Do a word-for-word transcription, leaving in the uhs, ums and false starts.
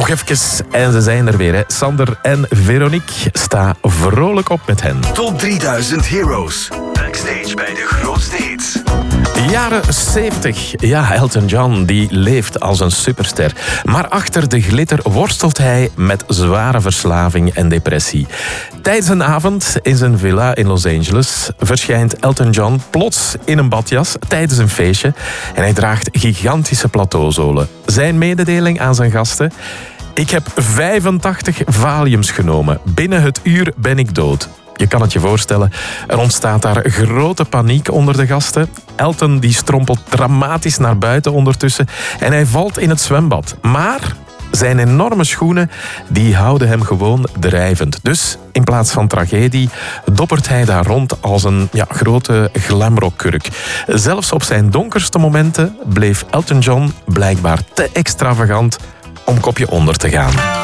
Nog even en ze zijn er weer. Hè. Sander en Veronique, sta vrolijk op met hen. Top drieduizend Heroes. Backstage bij de grootste hits. Jaren zeventig. Ja, Elton John die leeft als een superster. Maar achter de glitter worstelt hij met zware verslaving en depressie. Tijdens een avond in zijn villa in Los Angeles verschijnt Elton John plots in een badjas tijdens een feestje. En hij draagt gigantische plateauzolen. Zijn mededeling aan zijn gasten: ik heb vijfentachtig Valiums genomen. Binnen het uur ben ik dood. Je kan het je voorstellen, er ontstaat daar grote paniek onder de gasten. Elton die strompelt dramatisch naar buiten ondertussen en hij valt in het zwembad. Maar zijn enorme schoenen die houden hem gewoon drijvend. Dus in plaats van tragedie doppert hij daar rond als een ja, grote glamrockkurk. Zelfs op zijn donkerste momenten bleef Elton John blijkbaar te extravagant om kopje onder te gaan.